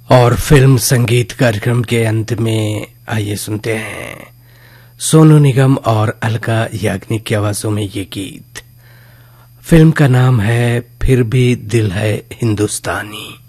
और फिल्म संगीत कार्यक्रम के अंत में आइए सुनते हैं सोनू निगम और अलका याग्निक की आवाजों में ये गीत। फिल्म का नाम है फिर भी दिल है हिंदुस्तानी।